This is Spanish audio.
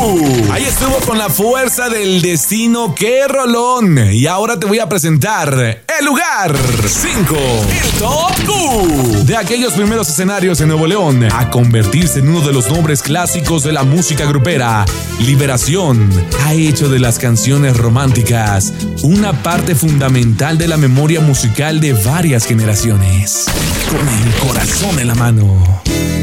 Ahí estuvo con La Fuerza del Destino, qué rolón. Y ahora te voy a presentar el lugar 5, el Top Q. De aquellos primeros escenarios en Nuevo León a convertirse en uno de los nombres clásicos de la música grupera, Liberación ha hecho de las canciones románticas una parte fundamental de la memoria musical de varias generaciones. Con el corazón en la mano.